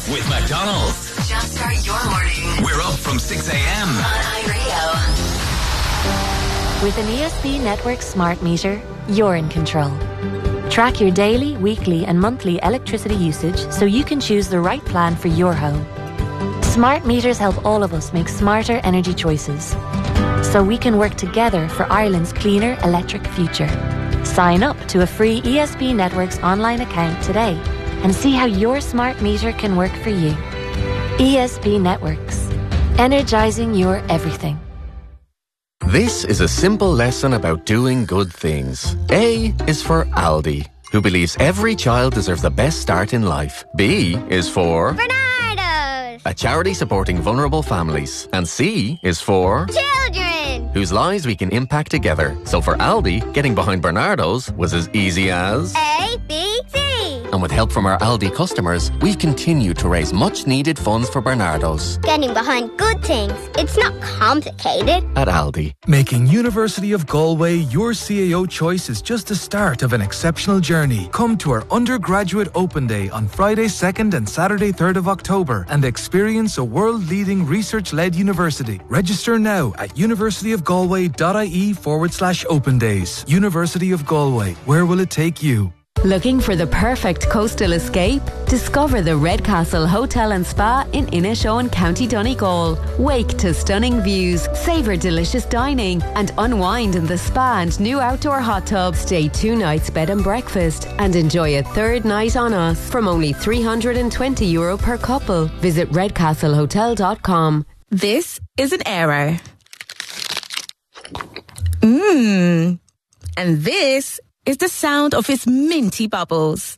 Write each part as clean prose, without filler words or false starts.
Breakfast with McDonald's. Jumpstart your morning. We're up from 6 a.m. on iRadio. With an ESB Network smart meter, you're in control. Track your daily, weekly and monthly electricity usage so you can choose the right plan for your home. Smart meters help all of us make smarter energy choices, so we can work together for Ireland's cleaner electric future. Sign up to a free ESB Networks online account today and see how your smart meter can work for you. ESB Networks. Energising your everything. This is a simple lesson about doing good things. A is for Aldi, who believes every child deserves the best start in life. B is for Bernardo's, a charity supporting vulnerable families. And C is for children, whose lives we can impact together. So for Aldi, getting behind Bernardo's was as easy as A, B, C. And with help from our Aldi customers, we've continued to raise much needed funds for Bernardo's. Getting behind good things. It's not complicated. At Aldi. Making University of Galway your CAO choice is just the start of an exceptional journey. Come to our undergraduate open day on Friday 2nd and Saturday 3rd of October and experience a world-leading research-led university. Register now at universityofgalway.ie/open days. University of Galway. Where will it take you? Looking for the perfect coastal escape? Discover the Redcastle Hotel and Spa in Inishowen, County Donegal. Wake to stunning views, savour delicious dining and unwind in the spa and new outdoor hot tub. Stay 2 nights bed and breakfast and enjoy a 3rd night on us from only €320 per couple. Visit redcastlehotel.com. This is an error. And this is the sound of its minty bubbles.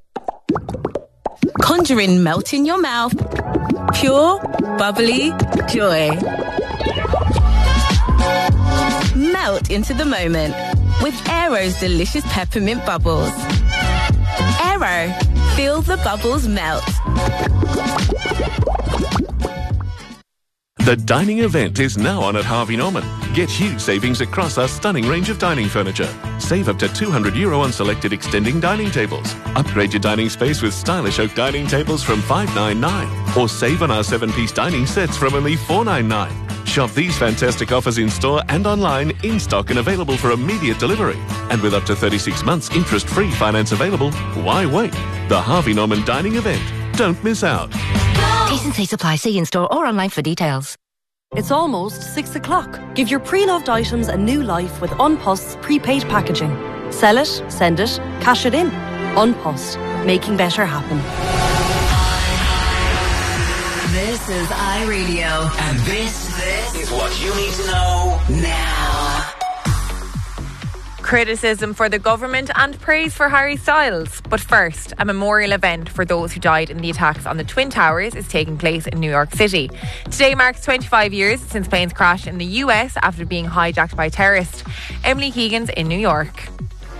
Conjuring melt in your mouth. Pure, bubbly joy. Melt into the moment with Aero's delicious peppermint bubbles. Aero, feel the bubbles melt. The dining event is now on at Harvey Norman. Get huge savings across our stunning range of dining furniture. Save up to €200 on selected extending dining tables. Upgrade your dining space with stylish oak dining tables from $599. Or save on our 7-piece dining sets from only $499. Shop these fantastic offers in store and online, in stock and available for immediate delivery. And with up to 36 months interest-free finance available, why wait? The Harvey Norman dining event. Don't miss out. T&C supply. See in store or online for details. It's almost 6 o'clock. Give your pre-loved items a new life with Unpost's prepaid packaging. Sell it, send it, cash it in. Unpost. Making better happen. This is iRadio. And this is what you need to know now. Criticism for the government and praise for Harry Styles. But first, a memorial event for those who died in the attacks on the Twin Towers is taking place in New York City. Today marks 25 years since planes crashed in the US after being hijacked by terrorists. Emily Keegan's in New York.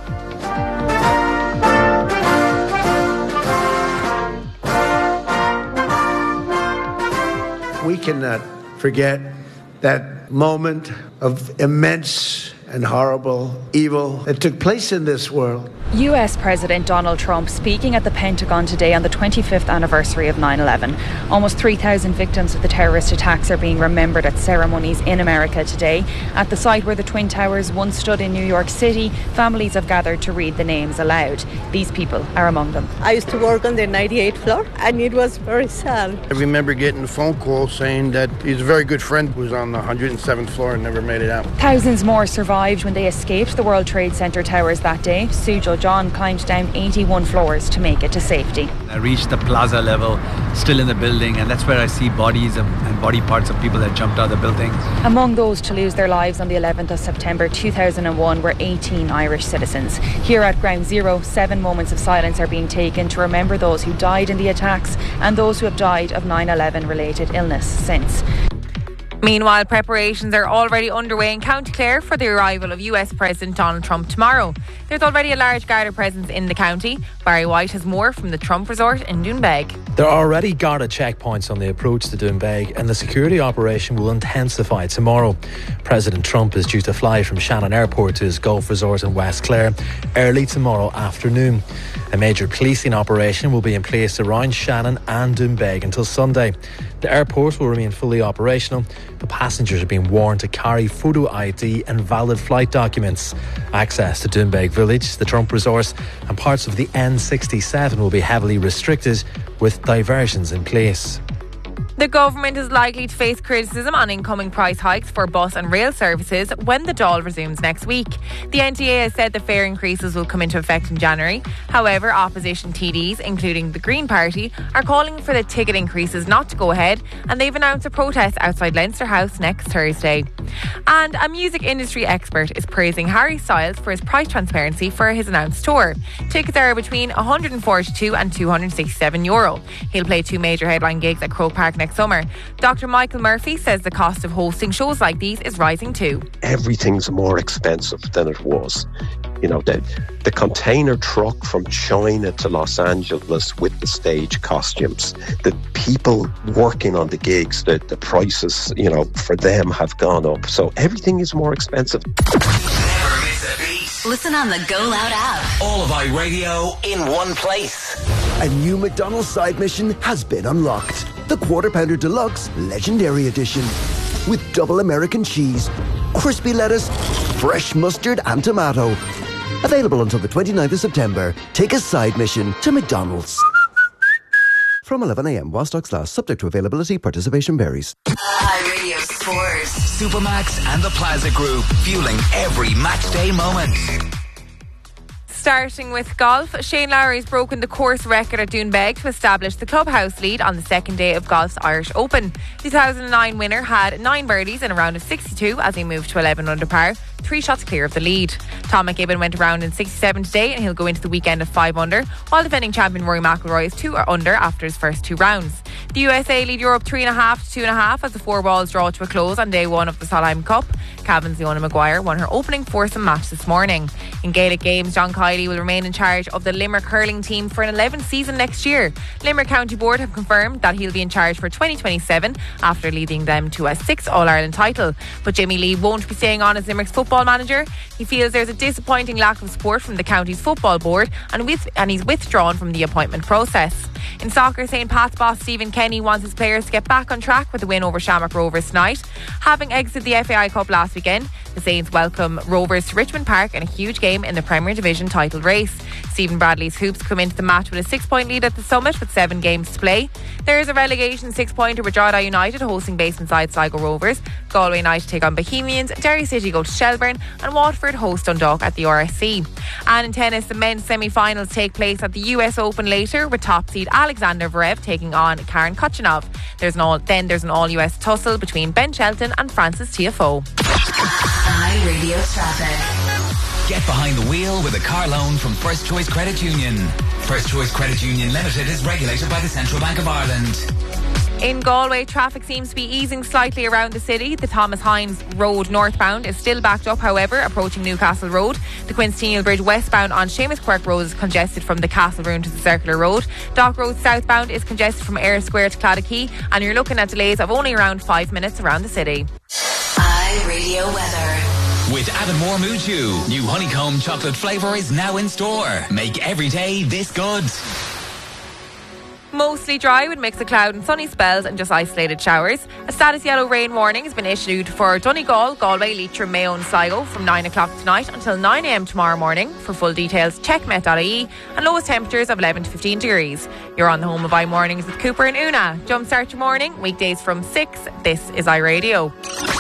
We cannot forget that moment of immense and horrible evil that took place in this world. US President Donald Trump speaking at the Pentagon today on the 25th anniversary of 9/11. Almost 3,000 victims of the terrorist attacks are being remembered at ceremonies in America today. At the site where the Twin Towers once stood in New York City, families have gathered to read the names aloud. These people are among them. I used to work on the 98th floor and it was very sad. I remember getting a phone call saying that his very good friend was on the 107th floor and never made it out. Thousands more survived when they escaped the World Trade Center towers that day. Sujal John climbed down 81 floors to make it to safety. I reached the plaza level, still in the building, and that's where I see bodies and body parts of people that jumped out of the building. Among those to lose their lives on the 11th of September 2001 were 18 Irish citizens. Here at Ground Zero, 7 moments of silence are being taken to remember those who died in the attacks and those who have died of 9/11 related illness since. Meanwhile, preparations are already underway in County Clare for the arrival of US President Donald Trump tomorrow. There's already a large Garda presence in the county. Barry White has more from the Trump Resort in Doonbeg. There are already Garda checkpoints on the approach to Doonbeg, and the security operation will intensify tomorrow. President Trump is due to fly from Shannon Airport to his golf resort in West Clare early tomorrow afternoon. A major policing operation will be in place around Shannon and Doonbeg until Sunday. The airport will remain fully operational, but passengers are being warned to carry photo ID and valid flight documents. Access to Doonbeg Village, the Trump Resort and parts of the N67 will be heavily restricted, with diversions in place. The government is likely to face criticism on incoming price hikes for bus and rail services when the Dáil resumes next week. The NTA has said the fare increases will come into effect in January. However, opposition TDs, including the Green Party, are calling for the ticket increases not to go ahead, and they've announced a protest outside Leinster House next Thursday. And a music industry expert is praising Harry Styles for his price transparency for his announced tour. Tickets are between €142 and €267. He'll play 2 major headline gigs at Croke Park next summer. Dr. Michael Murphy says the cost of hosting shows like these is rising too. Everything's more expensive than it was. You know, the container truck from China to Los Angeles with the stage costumes, the people working on the gigs, the prices, you know, for them have gone up. So everything is more expensive. Never miss a beat. Listen on the Go Loud app. All of iRadio in one place. A new McDonald's side mission has been unlocked. The Quarter Pounder Deluxe Legendary Edition. With double American cheese, crispy lettuce, fresh mustard and tomato. Available until the 29th of September. Take a side mission to McDonald's. From 11 a.m. while stocks last, subject to availability, participation varies. iRadio Sports. Supermax and the Plaza Group, fueling every match day moment. Starting with golf, Shane Lowry's broken the course record at Doonbeg to establish the clubhouse lead on the second day of golf's Irish Open. The 2009 winner had 9 birdies in a round of 62 as he moved to 11 under par, 3 shots clear of the lead. Tom McGibbon went around in 67 today and he'll go into the weekend at 5 under, while defending champion Rory McIlroy is 2 under after his first 2 rounds. The USA lead Europe 3.5 to 2.5 as the 4 balls draw to a close on day 1 of the Solheim Cup. Cavan's Leona Maguire won her opening foursome match this morning. In Gaelic games, John Kiley will remain in charge of the Limerick hurling team for an 11th season next year. Limerick County Board have confirmed that he'll be in charge for 2027 after leading them to a 6th All-Ireland title. But Jimmy Lee won't be staying on as Limerick's football manager. He feels there's a disappointing lack of support from the county's football board and he's withdrawn from the appointment process. In soccer, St. Pat's boss Stephen Kenny wants his players to get back on track with a win over Shamrock Rovers tonight. Having exited the FAI Cup last weekend, the Saints welcome Rovers to Richmond Park in a huge game in the Premier Division title race. Stephen Bradley's Hoops come into the match with a 6-point lead at the Summit with 7 games to play. There is a relegation 6-pointer with Drogheda United hosting basement side Sligo Rovers. Galway United take on Bohemians, Derry City go to Shelburne and Waterford host Dundalk at the RSC. And in tennis, the men's semi-finals take place at the US Open later with top seed Alexander Zverev taking on Karen Khachanov. There's an all-US tussle between Ben Shelton and Francis Tiafoe. iRadio traffic. Get behind the wheel with a car loan from First Choice Credit Union. First Choice Credit Union Limited is regulated by the Central Bank of Ireland. In Galway, traffic seems to be easing slightly around the city. The Thomas Hines Road northbound is still backed up, however, approaching Newcastle Road. The Quincentennial Bridge westbound on Seamus Quirk Road is congested from the Castle Room to the Circular Road. Dock Road southbound is congested from Eyre Square to Claddaquay, and you're looking at delays of only around 5 minutes around the city. iRadio weather. With Avonmore Mood Chew, new honeycomb chocolate flavour is now in store. Make every day this good. Mostly dry with mix of cloud and sunny spells and just isolated showers. A status yellow rain warning has been issued for Donegal, Galway, Leitrim, Mayo and Sligo from 9 o'clock tonight until 9 a.m. tomorrow morning. For full details, check met.ie, and lowest temperatures of 11 to 15 degrees. You're on the home of iMornings with Cooper and Una. Jumpstart your morning, weekdays from 6. This is iRadio.